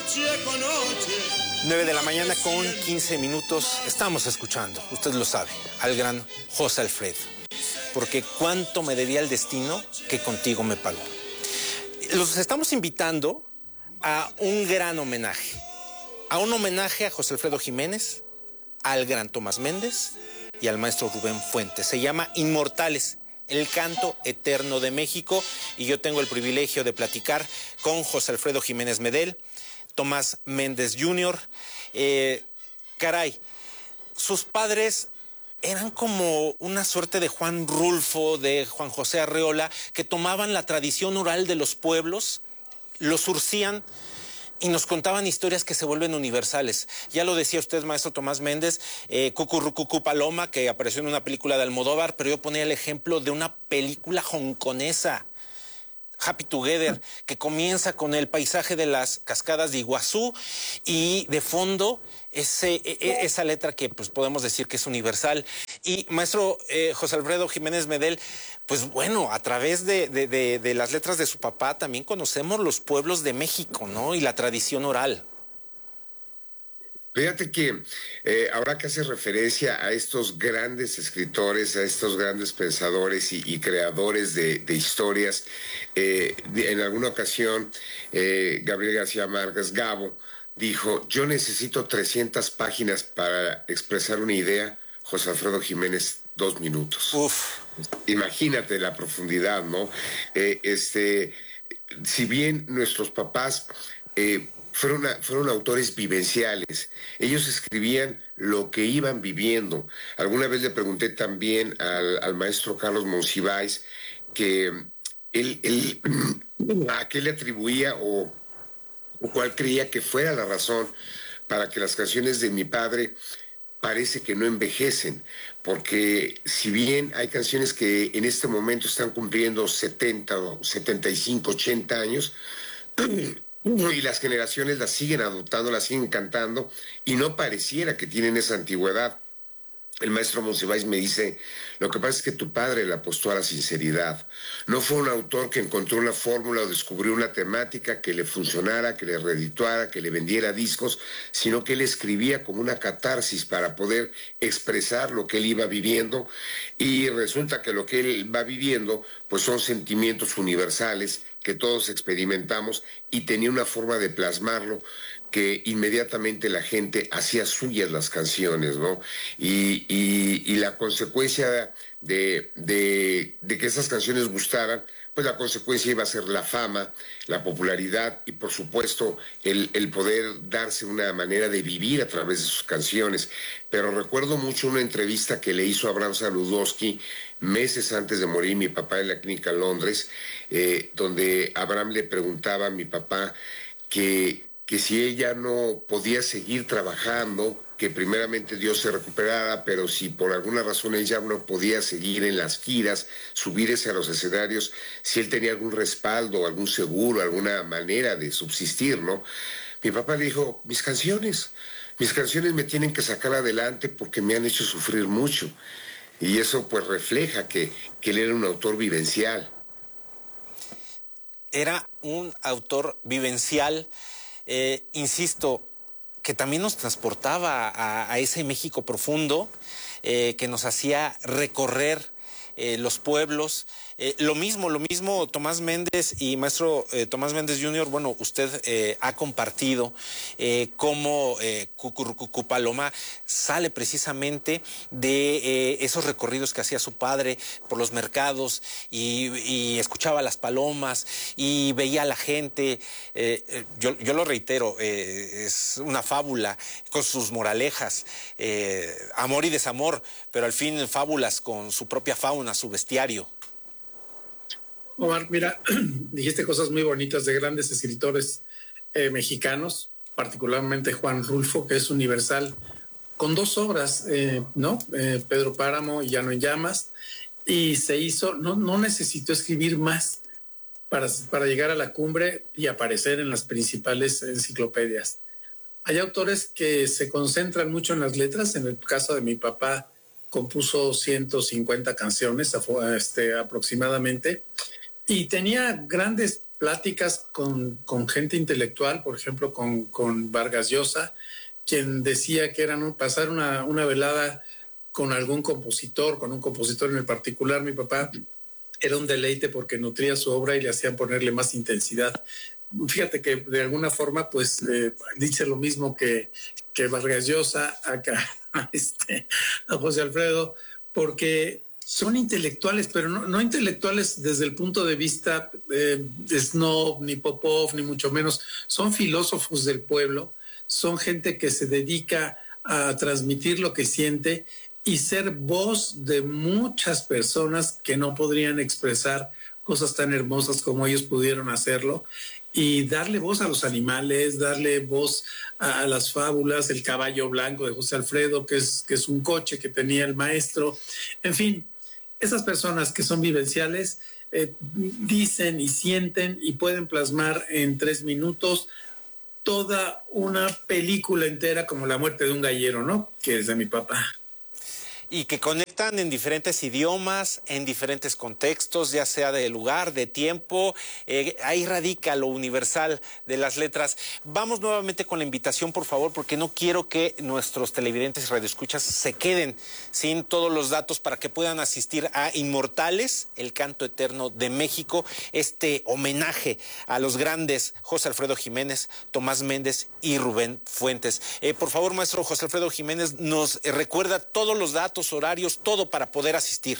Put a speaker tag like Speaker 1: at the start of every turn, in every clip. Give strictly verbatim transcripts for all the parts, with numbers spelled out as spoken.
Speaker 1: nueve de la mañana con quince minutos. Estamos escuchando, usted lo sabe, al gran José Alfredo. Porque cuánto me debía el destino que contigo me pagó. Los estamos invitando a un gran homenaje. A un homenaje a José Alfredo Jiménez, al gran Tomás Méndez y al maestro Rubén Fuentes. Se llama Inmortales, el canto eterno de México. Y yo tengo el privilegio de platicar con José Alfredo Jiménez Medel, Tomás Méndez junior Eh, caray, sus padres eran como una suerte de Juan Rulfo, de Juan José Arreola, que tomaban la tradición oral de los pueblos, lo surcían y nos contaban historias que se vuelven universales. Ya lo decía usted, maestro Tomás Méndez, eh, Cucurrucucú Paloma, que apareció en una película de Almodóvar, pero yo ponía el ejemplo de una película hongkonesa, Happy Together, que comienza con el paisaje de las cascadas de Iguazú y de fondo ese, esa letra que pues podemos decir que es universal. Y maestro eh, José Alfredo Jiménez Medel, pues bueno, a través de, de, de, de las letras de su papá también conocemos los pueblos de México, ¿no? Y la tradición oral.
Speaker 2: Fíjate que eh, ahora que hace referencia a estos grandes escritores, a estos grandes pensadores y, y creadores de, de historias, eh, en alguna ocasión eh, Gabriel García Márquez, Gabo, dijo, yo necesito trescientas páginas para expresar una idea, José Alfredo Jiménez, dos minutos.
Speaker 1: Uf.
Speaker 2: Imagínate la profundidad, ¿no? Eh, este, si bien nuestros papás... Eh, Fueron, fueron autores vivenciales. Ellos escribían lo que iban viviendo. Alguna vez le pregunté también al, al maestro Carlos Monsiváis que él, él a qué le atribuía o, o cuál creía que fuera la razón para que las canciones de mi padre parece que no envejecen, porque si bien hay canciones que en este momento están cumpliendo setenta, setenta y cinco, ochenta años, y las generaciones las siguen adoptando, las siguen cantando, y no pareciera que tienen esa antigüedad. El maestro Monsiváis me dice, lo que pasa es que tu padre le apostó a la sinceridad. No fue un autor que encontró una fórmula o descubrió una temática que le funcionara, que le redituara, que le vendiera discos, sino que él escribía como una catarsis para poder expresar lo que él iba viviendo, y resulta que lo que él va viviendo pues son sentimientos universales que todos experimentamos, y tenía una forma de plasmarlo que inmediatamente la gente hacía suyas las canciones, ¿no? Y, y, y la consecuencia de, de, de que esas canciones gustaran, pues la consecuencia iba a ser la fama, la popularidad y por supuesto el, el poder darse una manera de vivir a través de sus canciones. Pero recuerdo mucho una entrevista que le hizo Abraham Saludowski meses antes de morir mi papá en la clínica en Londres, eh, donde Abraham le preguntaba a mi papá que, que si ella no podía seguir trabajando, que primeramente Dios se recuperara, pero si por alguna razón ella no podía seguir en las giras, subirse a los escenarios, si él tenía algún respaldo, algún seguro, alguna manera de subsistir, ¿no? Mi papá le dijo, mis canciones, mis canciones me tienen que sacar adelante porque me han hecho sufrir mucho. Y eso pues refleja que, que él era un autor vivencial.
Speaker 1: Era un autor vivencial, eh, insisto, que también nos transportaba a, a ese México profundo, eh, que nos hacía recorrer eh, los pueblos. Eh, lo mismo, lo mismo Tomás Méndez y maestro eh, Tomás Méndez junior, bueno, usted eh, ha compartido eh, cómo eh, Cucurrucucú Paloma sale precisamente de eh, esos recorridos que hacía su padre por los mercados y, y escuchaba las palomas y veía a la gente. Eh, yo, yo lo reitero, eh, es una fábula con sus moralejas, eh, amor y desamor, pero al fin fábulas con su propia fauna, su bestiario.
Speaker 3: Omar, mira, dijiste cosas muy bonitas de grandes escritores eh, mexicanos, particularmente Juan Rulfo, que es universal, con dos obras, eh, ¿no? Eh, Pedro Páramo y Llano en Llamas, y se hizo, no, no necesitó escribir más para, para llegar a la cumbre y aparecer en las principales enciclopedias. Hay autores que se concentran mucho en las letras. En el caso de mi papá, compuso ciento cincuenta canciones este, aproximadamente, y tenía grandes pláticas con, con gente intelectual, por ejemplo, con, con Vargas Llosa, quien decía que eran pasar una, una velada con algún compositor, con un compositor en el particular. Mi papá era un deleite porque nutría su obra y le hacían ponerle más intensidad. Fíjate que de alguna forma, pues, eh, dice lo mismo que, que Vargas Llosa acá, a, este, a José Alfredo, porque son intelectuales, pero no, no intelectuales desde el punto de vista eh, de Snob, ni Popov, ni mucho menos. Son filósofos del pueblo, son gente que se dedica a transmitir lo que siente y ser voz de muchas personas que no podrían expresar cosas tan hermosas como ellos pudieron hacerlo, y darle voz a los animales, darle voz a, a las fábulas, el caballo blanco de José Alfredo, que es, que es un coche que tenía el maestro. En fin, esas personas que son vivenciales eh, dicen y sienten y pueden plasmar en tres minutos toda una película entera, como La muerte de un gallero, ¿no? Que es de mi papá.
Speaker 1: Y que conectan en diferentes idiomas, en diferentes contextos, ya sea de lugar, de tiempo. Eh, ahí radica lo universal de las letras. Vamos nuevamente con la invitación, por favor, porque no quiero que nuestros televidentes y radioescuchas se queden sin todos los datos para que puedan asistir a Inmortales, el canto eterno de México, este homenaje a los grandes José Alfredo Jiménez, Tomás Méndez y Rubén Fuentes. Eh, por favor, maestro José Alfredo Jiménez, nos eh, recuerda todos los datos, horarios, todo para poder asistir.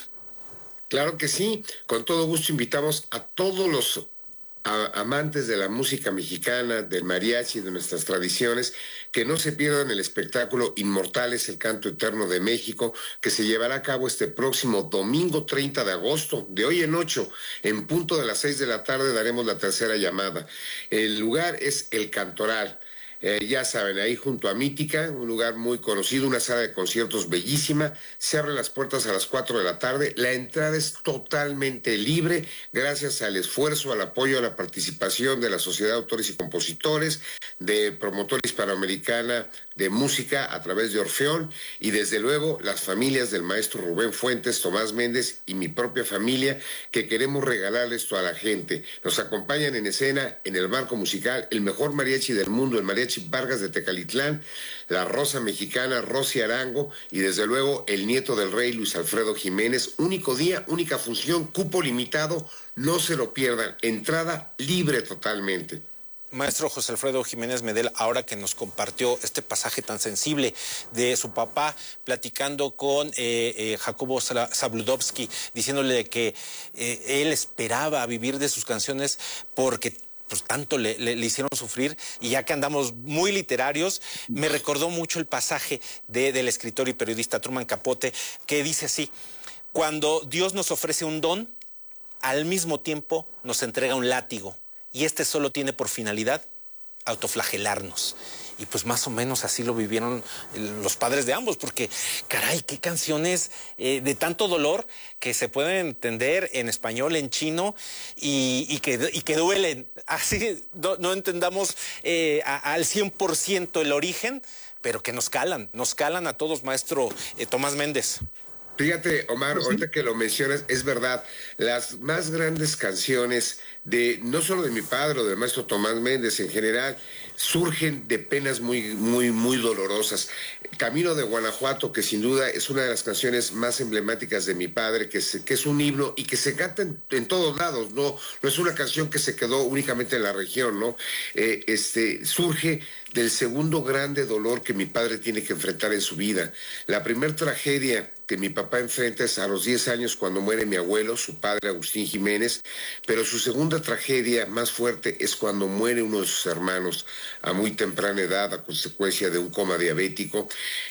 Speaker 2: Claro que sí, con todo gusto invitamos a todos los a, amantes de la música mexicana, del mariachi, de nuestras tradiciones, que no se pierdan el espectáculo Inmortales, el canto eterno de México, que se llevará a cabo este próximo domingo treinta de agosto, de hoy en ocho, en punto de las seis de la tarde daremos la tercera llamada. El lugar es El Cantoral. Eh, ya saben, ahí junto a Mítica, un lugar muy conocido, una sala de conciertos bellísima. Se abren las puertas a las cuatro de la tarde. La entrada es totalmente libre, gracias al esfuerzo, al apoyo, a la participación de la Sociedad de Autores y Compositores, de Promotora Hispanoamericana de Música a través de Orfeón, y desde luego las familias del maestro Rubén Fuentes, Tomás Méndez y mi propia familia, que queremos regalarle esto a la gente. Nos acompañan en escena, en el marco musical, el mejor mariachi del mundo, el mariachi Vargas de Tecalitlán, la Rosa Mexicana, Rosy Arango, y desde luego el nieto del rey, Luis Alfredo Jiménez. Único día, única función, cupo limitado, no se lo pierdan, entrada libre totalmente.
Speaker 1: Maestro José Alfredo Jiménez Medel, ahora que nos compartió este pasaje tan sensible de su papá, platicando con eh, eh, Jacobo Zabludovsky, diciéndole que eh, él esperaba vivir de sus canciones porque pues tanto le, le, le hicieron sufrir, y ya que andamos muy literarios, me recordó mucho el pasaje de, del escritor y periodista Truman Capote, que dice así: cuando Dios nos ofrece un don, al mismo tiempo nos entrega un látigo, y este solo tiene por finalidad autoflagelarnos. Y pues más o menos así lo vivieron los padres de ambos, porque caray, qué canciones eh, de tanto dolor que se pueden entender en español, en chino, y, y, que, y que duelen. Así no, no entendamos eh, a, al cien por ciento el origen, pero que nos calan, nos calan a todos, maestro eh, Tomás Méndez.
Speaker 2: Fíjate, Omar, ahorita que lo mencionas, es verdad, las más grandes canciones de, no solo de mi padre o del maestro Tomás Méndez en general, surgen de penas muy, muy, muy dolorosas. Camino de Guanajuato, que sin duda es una de las canciones más emblemáticas de mi padre, que, se, que es un himno y que se canta en, en todos lados, no, no es una canción que se quedó únicamente en la región, ¿no? Eh, este, surge del segundo grande dolor que mi padre tiene que enfrentar en su vida. La primer tragedia que mi papá enfrenta es a los diez años, cuando muere mi abuelo, su padre Agustín Jiménez, pero su segunda tragedia más fuerte es cuando muere uno de sus hermanos a muy temprana edad a consecuencia de un coma diabético.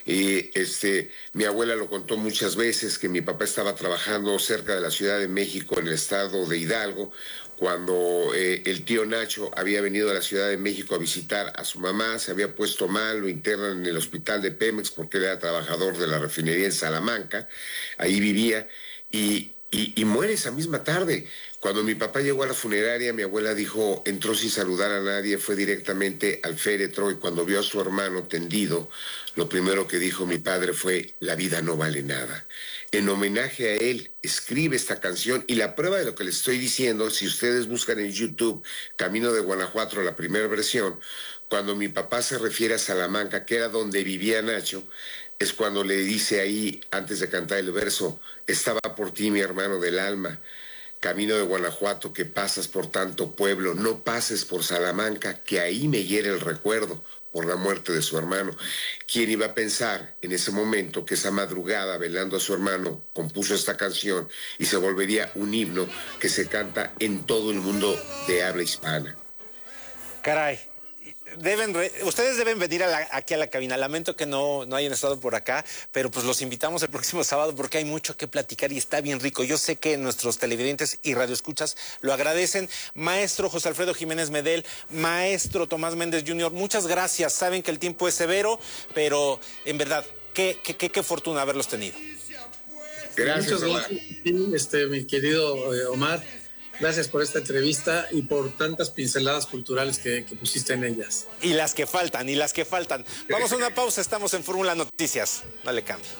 Speaker 2: Y este, mi abuela lo contó muchas veces, que mi papá estaba trabajando cerca de la Ciudad de México, en el estado de Hidalgo, cuando eh, el tío Nacho había venido a la Ciudad de México a visitar a su mamá, se había puesto mal, lo internan en el hospital de Pemex porque él era trabajador de la refinería en Salamanca, ahí vivía, y, y, y muere esa misma tarde. Cuando mi papá llegó a la funeraria, mi abuela dijo, entró sin saludar a nadie, fue directamente al féretro y cuando vio a su hermano tendido, lo primero que dijo mi padre fue, la vida no vale nada. En homenaje a él, escribe esta canción y la prueba de lo que les estoy diciendo, si ustedes buscan en YouTube Camino de Guanajuato, la primera versión, cuando mi papá se refiere a Salamanca, que era donde vivía Nacho, es cuando le dice ahí, antes de cantar el verso, estaba por ti mi hermano del alma, Camino de Guanajuato, que pasas por tanto pueblo, no pases por Salamanca, que ahí me hiere el recuerdo por la muerte de su hermano. ¿Quién iba a pensar en ese momento que esa madrugada, velando a su hermano, compuso esta canción y se volvería un himno que se canta en todo el mundo de habla hispana?
Speaker 1: Caray. Deben, ustedes deben venir a la, aquí a la cabina. Lamento que no, no hayan estado por acá, pero pues los invitamos el próximo sábado porque hay mucho que platicar y está bien rico. Yo sé que nuestros televidentes y radioescuchas lo agradecen. Maestro José Alfredo Jiménez Medel, maestro Tomás Méndez junior, muchas gracias. Saben que el tiempo es severo, pero en verdad, qué, qué, qué, qué fortuna haberlos tenido.
Speaker 2: Gracias,
Speaker 3: Omar. Este, mi querido eh, Omar. Gracias por esta entrevista y por tantas pinceladas culturales que, que pusiste en ellas.
Speaker 1: Y las que faltan, y las que faltan. Vamos a una pausa, estamos en Fórmula Noticias. No le cambie.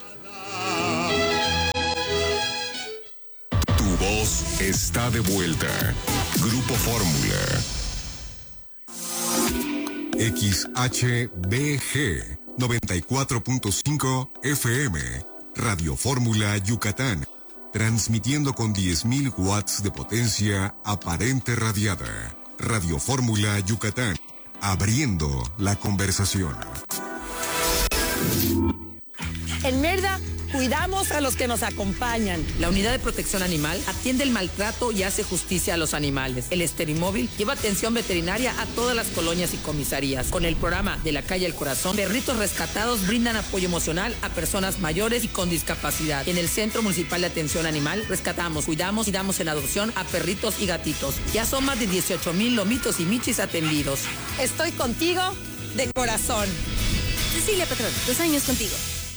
Speaker 4: Tu voz está de vuelta. Grupo Fórmula. X H B G noventa y cuatro punto cinco F M. Radio Fórmula Yucatán. Transmitiendo con diez mil watts de potencia aparente radiada. Radio Fórmula Yucatán. Abriendo la conversación.
Speaker 5: En Merda, cuidamos a los que nos acompañan.
Speaker 6: La Unidad de Protección Animal atiende el maltrato y hace justicia a los animales. El Esterimóvil lleva atención veterinaria a todas las colonias y comisarías. Con el programa De la Calle al Corazón, perritos rescatados brindan apoyo emocional a personas mayores y con discapacidad. En el Centro Municipal de Atención Animal rescatamos, cuidamos y damos en adopción a perritos y gatitos. Ya son más de dieciocho mil lomitos y michis atendidos.
Speaker 5: Estoy contigo de corazón.
Speaker 7: Cecilia Petrón, dos años contigo.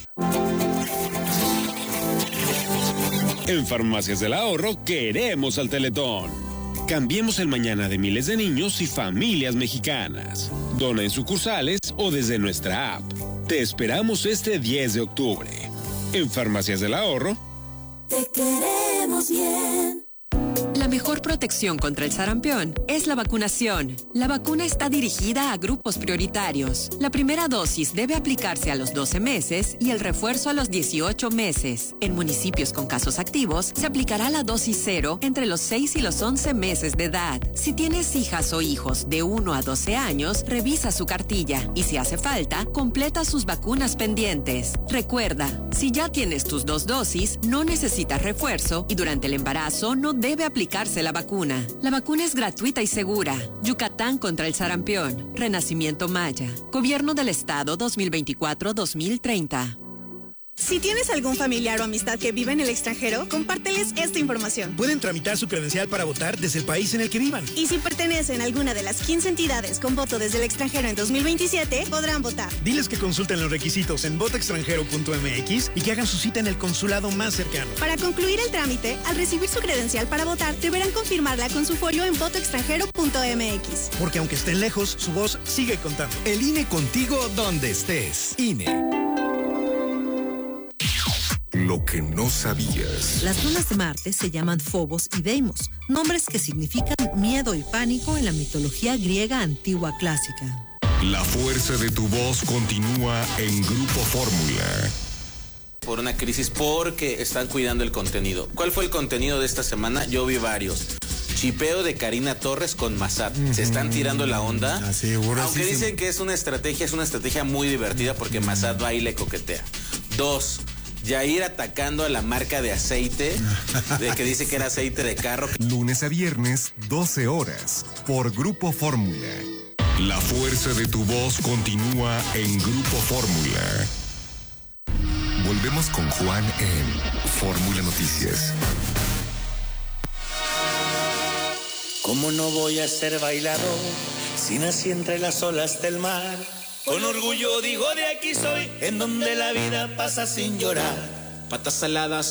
Speaker 8: En Farmacias del Ahorro queremos al Teletón. Cambiemos el mañana de miles de niños y familias mexicanas. Dona en sucursales o desde nuestra app. Te esperamos este diez de octubre. En Farmacias del Ahorro.
Speaker 7: Te queremos bien.
Speaker 9: La mejor protección contra el sarampión es la vacunación. La vacuna está dirigida a grupos prioritarios. La primera dosis debe aplicarse a los doce meses y el refuerzo a los dieciocho meses. En municipios con casos activos, se aplicará la dosis cero entre los seis y los once meses de edad. Si tienes hijas o hijos de uno a doce años, revisa su cartilla y si hace falta, completa sus vacunas pendientes. Recuerda, si ya tienes tus dos dosis, no necesitas refuerzo y durante el embarazo no debe aplicarse la vacuna. La vacuna es gratuita y segura. Yucatán contra el sarampión. Renacimiento Maya. Gobierno del Estado dos mil veinticuatro a dos mil treinta.
Speaker 10: Si tienes algún familiar o amistad que vive en el extranjero, compárteles esta información.
Speaker 11: Pueden tramitar su credencial para votar desde el país en el que vivan.
Speaker 10: Y si pertenecen a alguna de las quince entidades con voto desde el extranjero en dos mil veintisiete, podrán votar.
Speaker 11: Diles que consulten los requisitos en voto extranjero punto m x y que hagan su cita en el consulado más cercano.
Speaker 10: Para concluir el trámite, al recibir su credencial para votar, deberán confirmarla con su folio en voto extranjero punto m x.
Speaker 11: Porque aunque estén lejos, su voz sigue contando.
Speaker 4: El I N E contigo donde estés. I N E. Lo que no sabías.
Speaker 12: Las lunas de Marte se llaman Phobos y Deimos, nombres que significan miedo y pánico en la mitología griega antigua clásica.
Speaker 4: La fuerza de tu voz continúa en Grupo Fórmula.
Speaker 13: Por una crisis porque están cuidando el contenido. ¿Cuál fue el contenido de esta semana? Yo vi varios. Chipeo de Karina Torres con Massad. Uh-huh. Se están tirando la onda.
Speaker 14: Ah, seguro,
Speaker 13: aunque
Speaker 14: sí,
Speaker 13: dicen
Speaker 14: sí.
Speaker 13: que es una estrategia, es una estrategia muy divertida porque Massad va y le coquetea. Dos, Yair atacando a la marca de aceite, de que dice que era aceite de carro.
Speaker 4: Lunes a viernes, doce horas, por Grupo Fórmula. La fuerza de tu voz continúa en Grupo Fórmula. Volvemos con Juan en Fórmula Noticias.
Speaker 15: ¿Cómo no voy a ser bailador si nací entre las olas del mar? Con orgullo digo de aquí soy, en donde la vida pasa sin llorar.
Speaker 16: Patas saladas